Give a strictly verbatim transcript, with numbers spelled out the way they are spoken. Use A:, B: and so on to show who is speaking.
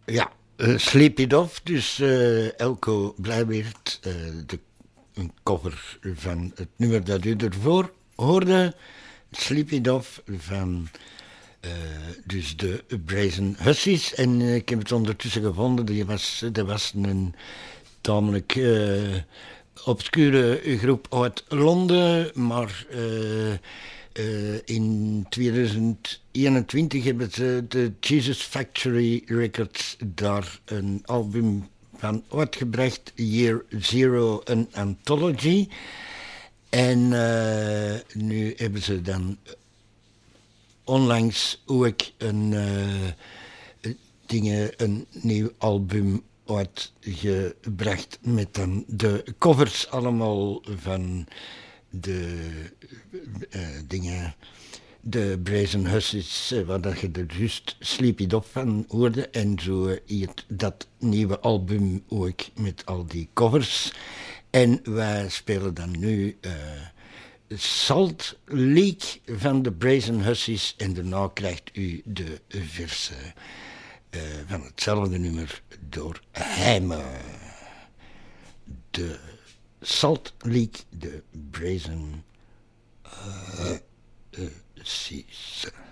A: Ja, uh, Sleep It Off, dus uh, Elko Blijweert, uh, de, een cover van het nummer dat u ervoor hoorde. Sleep It Off van uh, dus de Brazen Hussies. En uh, ik heb het ondertussen gevonden, die was, dat was een tamelijk uh, obscure groep uit Londen, maar uh, uh, in tweeduizend eenentwintig hebben ze de Jesus Factory Records daar een album van uitgebracht, Year Zero, een anthology. En uh, nu hebben ze dan onlangs ook een, uh, dingen, een nieuw album uitgebracht met dan de covers allemaal van de uh, dingen, de Brazen Hussies, uh, waar dat je er juist Sleep It Off van hoorde. En zo uh, dat nieuwe album ook met al die covers. En wij spelen dan nu uh, Salt Leak van de Brazen Hussies. En daarna krijgt u de verse uh, van hetzelfde nummer door Heimer. De Salt Leak, de Brazen Hussies.